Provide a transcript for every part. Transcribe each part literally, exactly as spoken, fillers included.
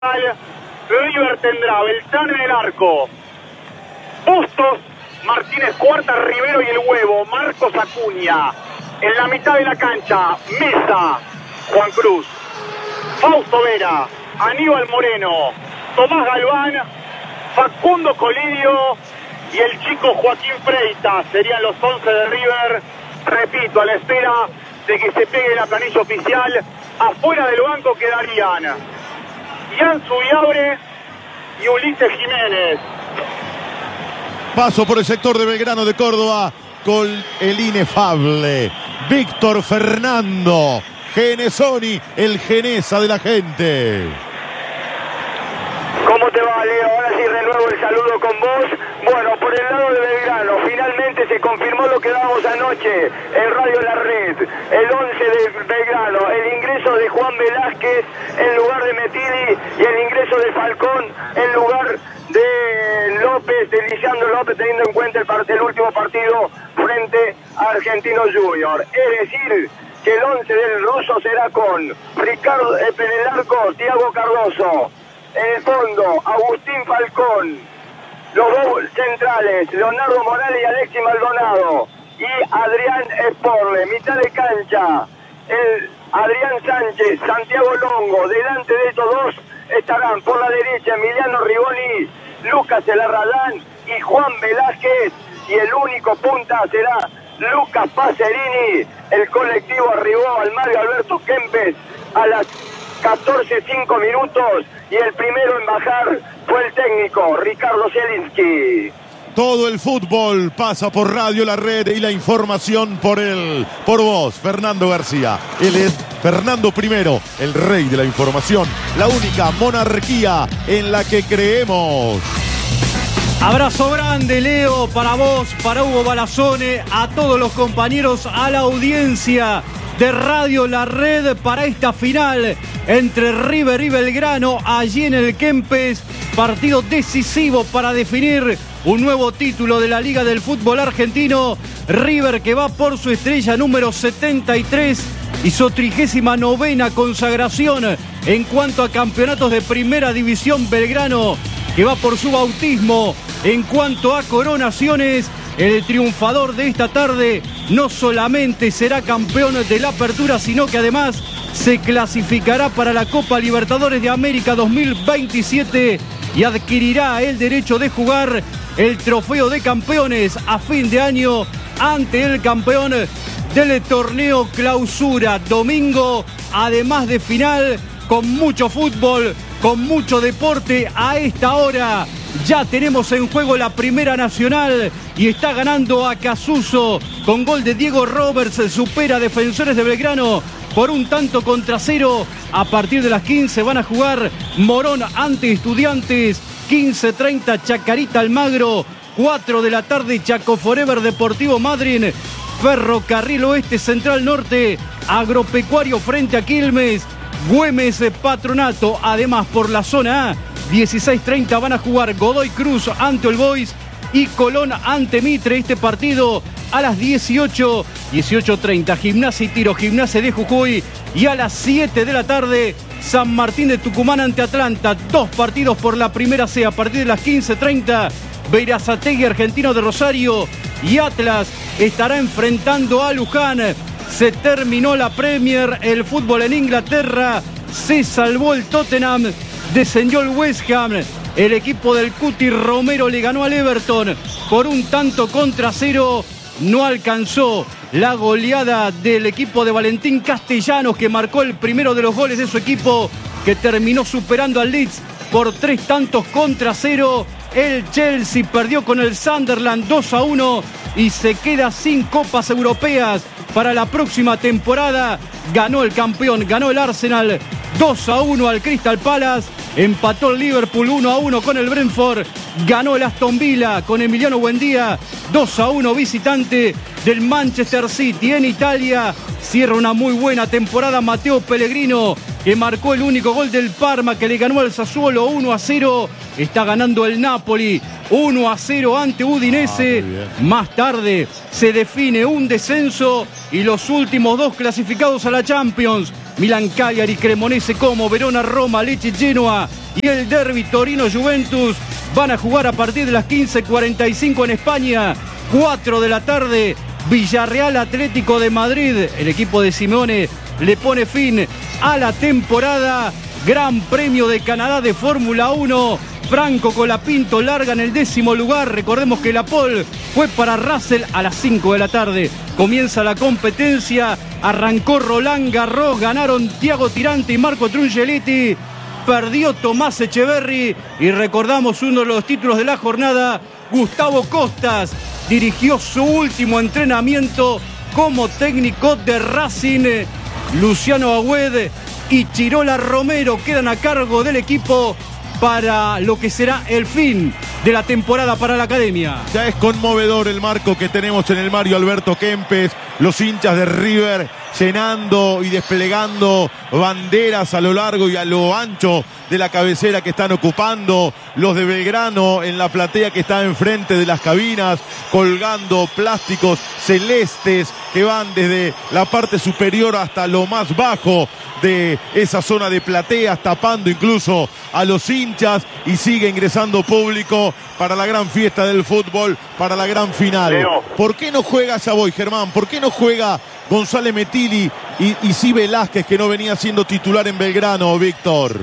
River tendrá Beltrán en el arco, Bustos, Martínez Cuarta, Rivero y el Huevo, Marcos Acuña. En la mitad de la cancha, Mesa, Juan Cruz, Fausto Vera, Aníbal Moreno, Tomás Galván, Facundo Colidio y el chico Joaquín Freitas. Serían los once de River, repito, a la espera de que se pegue la planilla oficial. Afuera del banco quedarían Ian Zubiabre y Ulises Jiménez. Paso por el sector de Belgrano de Córdoba con el inefable Víctor Fernando Genesoni, el Genesa de la gente. ¿Cómo te va, Leo? Ahora sí renuevo el saludo con vos. Bueno, por el lado de Belgrano, finalmente se confirmó lo que dábamos anoche en Radio La Red. El once de Belgrano, el ingreso de Juan Velázquez en lugar de Metili y el ingreso de Falcón en lugar de López, de Lisandro López, teniendo en cuenta el, part el último partido frente a Argentino Junior. Es decir, que el once del ruso será con Ricardo eh, en el arco, Thiago Cardoso. En el fondo, Agustín Falcón. Los dos centrales, Leonardo Morales y Alexis Maldonado. Y Adrián Esporle. Mitad de cancha, el Adrián Sánchez, Santiago Longo. Delante de estos dos estarán por la derecha Emiliano Rigoni, Lucas Elarradán y Juan Velázquez. Y el único punta será Lucas Pacerini. El colectivo arribó al Mario Alberto Kempes a las catorce cinco minutos y el primero en bajar fue el técnico Ricardo Zielinski. Todo el fútbol pasa por Radio La Red y la información por él, por vos, Fernando García. Él es Fernando Primero, el rey de la información, la única monarquía en la que creemos. Abrazo grande, Leo, para vos, para Hugo Balazone, a todos los compañeros, a la audiencia de Radio La Red para esta final entre River y Belgrano allí en el Kempes. Partido decisivo para definir un nuevo título de la Liga del Fútbol Argentino. River que va por su estrella número setenta y tres y su trigésima novena consagración en cuanto a campeonatos de primera división. Belgrano que va por su bautismo en cuanto a coronaciones. El triunfador de esta tarde no solamente será campeón de la Apertura, sino que además se clasificará para la Copa Libertadores de América dos mil veintisiete y adquirirá el derecho de jugar el Trofeo de Campeones a fin de año ante el campeón del torneo Clausura. Domingo, además de final, con mucho fútbol, con mucho deporte a esta hora. Ya tenemos en juego la Primera Nacional y está ganando a Casuso con gol de Diego Roberts. Supera a Defensores de Belgrano por un tanto contra cero. A partir de las quince van a jugar Morón ante Estudiantes. quince treinta Chacarita Almagro. cuatro de la tarde Chaco Forever Deportivo Madryn. Ferrocarril Oeste Central Norte. Agropecuario frente a Quilmes. Güemes Patronato. Además por la zona A. dieciséis treinta van a jugar Godoy Cruz ante All Boys y Colón ante Mitre. Este partido a las dieciocho, dieciocho treinta Gimnasia y Tiro, Gimnasia de Jujuy. Y a las siete de la tarde San Martín de Tucumán ante Atlanta. Dos partidos por la primera C. A partir de las quince treinta Berazategui, Argentino de Rosario, y Atlas estará enfrentando a Luján. Se terminó la Premier, el fútbol en Inglaterra. Se salvó el Tottenham. Descendió el West Ham. El equipo del Cuti Romero le ganó al Everton por un tanto contra cero. No alcanzó la goleada del equipo de Valentín Castellanos, que marcó el primero de los goles de su equipo, que terminó superando al Leeds por tres tantos contra cero. El Chelsea perdió con el Sunderland dos a uno y se queda sin copas europeas para la próxima temporada. Ganó el campeón, ganó el Arsenal dos a uno al Crystal Palace. Empató el Liverpool uno a uno con el Brentford. Ganó el Aston Villa con Emiliano Buendía dos a uno visitante del Manchester City. En Italia cierra una muy buena temporada Matteo Pellegrino, que marcó el único gol del Parma, que le ganó al Sassuolo uno a cero. Está ganando el Napoli uno a cero ante Udinese. Ah, más tarde se define un descenso y los últimos dos clasificados a la Champions. Milan Cagliari, Cremonese Como, Verona Roma, Lecce Genoa y el derbi Torino Juventus van a jugar a partir de las quince cuarenta y cinco en España. cuatro de la tarde, Villarreal Atlético de Madrid. El equipo de Simeone le pone fin a la temporada. Gran Premio de Canadá de Fórmula uno. Franco Colapinto larga en el décimo lugar. Recordemos que la pole fue para Russell a las cinco de la tarde. Comienza la competencia. Arrancó Roland Garros. Ganaron Thiago Tirante y Marco Trungelliti. Perdió Tomás Echeverry. Y recordamos uno de los títulos de la jornada. Gustavo Costas dirigió su último entrenamiento como técnico de Racing. Luciano Agüed y Chirola Romero quedan a cargo del equipo para lo que será el fin de la temporada para la academia. Ya es conmovedor el marco que tenemos en el Mario Alberto Kempes. Los hinchas de River llenando y desplegando banderas a lo largo y a lo ancho de la cabecera que están ocupando. Los de Belgrano en la platea que está enfrente de las cabinas, colgando plásticos celestes que van desde la parte superior hasta lo más bajo de esa zona de plateas, tapando incluso a los hinchas, y sigue ingresando público para la gran fiesta del fútbol, para la gran final. Leo. ¿Por qué no juega, ya voy, Germán? ¿Por qué no juega González Metilli y, y sí Velázquez, que no venía siendo titular en Belgrano, Víctor?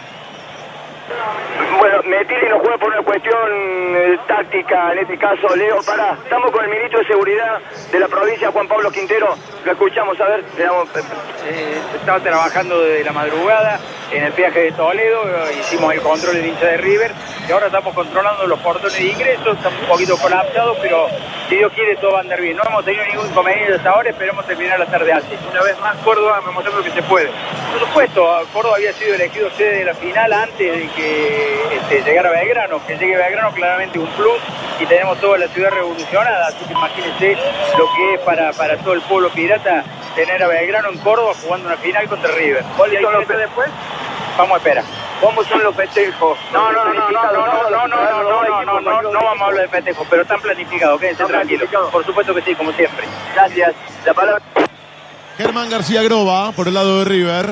Bueno, Metilli no juega por una cuestión eh, táctica, en este caso, Leo. Pará, estamos con el ministro de Seguridad de la provincia, Juan Pablo Quintero. Lo escuchamos, a ver. Le damos... eh, estaba trabajando desde la madrugada en el peaje de Toledo, eh, hicimos el control del hincha de River y ahora estamos controlando los portones de ingreso. Estamos un poquito colapsados, pero si Dios quiere todo va a andar bien. No hemos tenido ningún inconveniente hasta ahora, esperemos terminar la tarde así. Una vez más, Córdoba me mostrando que se puede. Por supuesto, Córdoba había sido elegido sede de la final antes de que este, llegara Belgrano. Que llegue Belgrano claramente un plus y tenemos toda la ciudad revolucionada, así que imagínense lo que es para, para todo el pueblo pirata tener a Belgrano en Córdoba jugando una final contra River. ¿Cuáles son los fe- después? Vamos a esperar. ¿Cómo son los festejos? No, no, no, no, no, no, no, no, no, no, no, no, no vamos a hablar de festejos, pero están planificados, quédense tranquilos. Por supuesto que sí, como siempre. Gracias. La palabra... Germán García Groba, por el lado de River.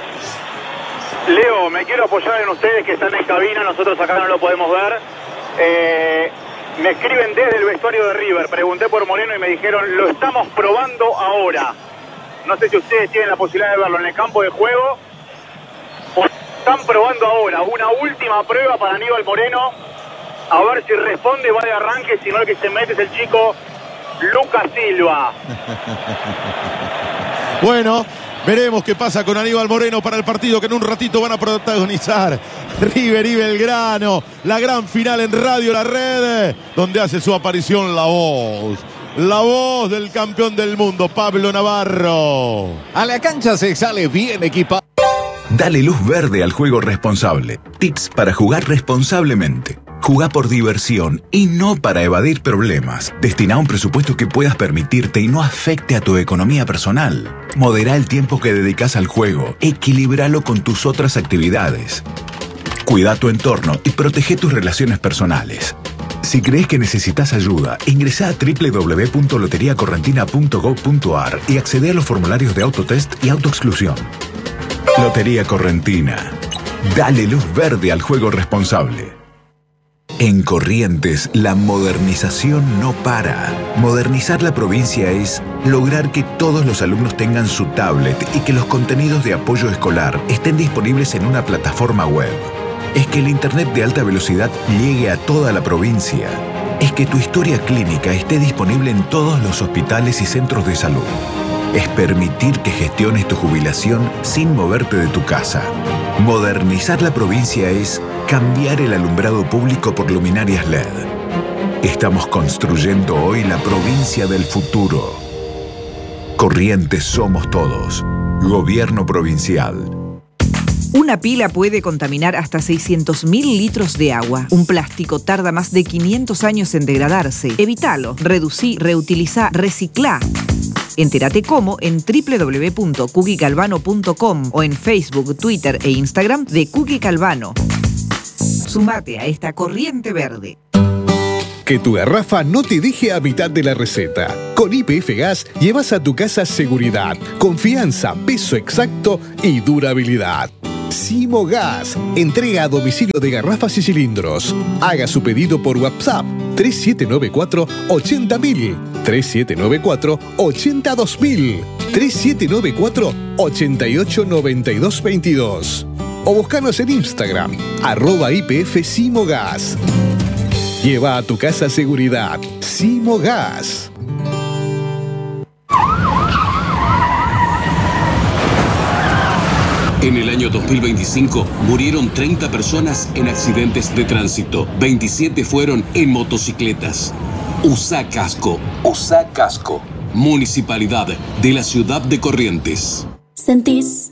Leo, me quiero apoyar en ustedes que están en cabina, nosotros acá no lo podemos ver. Eh, me escriben desde el vestuario de River, pregunté por Moreno y me dijeron, lo estamos probando ahora. No sé si ustedes tienen la posibilidad de verlo en el campo de juego. O están probando ahora una última prueba para Aníbal Moreno. A ver si responde, va de arranque, si no el que se mete es el chico Lucas Silva. Bueno, veremos qué pasa con Aníbal Moreno para el partido que en un ratito van a protagonizar River y Belgrano. La gran final en Radio La Red, donde hace su aparición la voz. La voz del campeón del mundo, Pablo Navarro. A la cancha se sale bien equipado. Dale luz verde al juego responsable. Tips para jugar responsablemente. Jugá por diversión y no para evadir problemas. Destina un presupuesto que puedas permitirte y no afecte a tu economía personal. Modera el tiempo que dedicas al juego. Equilíbralo con tus otras actividades. Cuida tu entorno y protege tus relaciones personales. Si crees que necesitas ayuda, ingresá a doble u doble u doble u punto lotería correntina punto gob punto ar y accede a los formularios de autotest y autoexclusión. Lotería Correntina. Dale luz verde al juego responsable. En Corrientes, la modernización no para. Modernizar la provincia es lograr que todos los alumnos tengan su tablet y que los contenidos de apoyo escolar estén disponibles en una plataforma web. Es que el internet de alta velocidad llegue a toda la provincia. Es que tu historia clínica esté disponible en todos los hospitales y centros de salud. Es permitir que gestiones tu jubilación sin moverte de tu casa. Modernizar la provincia es cambiar el alumbrado público por luminarias L E D. Estamos construyendo hoy la provincia del futuro. Corrientes somos todos. Gobierno provincial. Una pila puede contaminar hasta seiscientos mil litros de agua. Un plástico tarda más de quinientos años en degradarse. Evítalo, reducí, reutilizá, reciclá. Entérate cómo en doble u doble u doble u punto cookie calvano punto com o en Facebook, Twitter e Instagram de Cookie Calvano. Sumate a esta corriente verde. Que tu garrafa no te deje a mitad de la receta. Con Y P F Gas llevas a tu casa seguridad, confianza, peso exacto y durabilidad. Simo Gas, entrega a domicilio de garrafas y cilindros. Haga su pedido por WhatsApp tres siete nueve cuatro ochenta mil, tres siete nueve cuatro ochenta dos mil, tres siete nueve cuatro ochenta y ocho noventa y dos veintidós. O buscanos en Instagram, arroba I P F Simo Gas. Lleva a tu casa seguridad. Simo Gas. En el año dos mil veinticinco murieron treinta personas en accidentes de tránsito. veintisiete fueron en motocicletas. Usa casco. Usa casco. Municipalidad de la Ciudad de Corrientes. Sentís